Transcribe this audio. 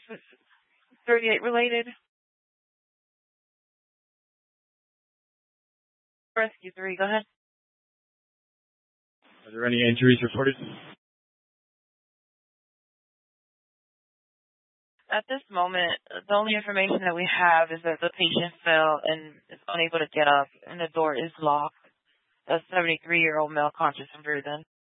38 related. Rescue 3, go ahead. Are there any injuries reported? At this moment, the only information that we have is that the patient fell and is unable to get up, and the door is locked. A 73-year-old male conscious and breathing.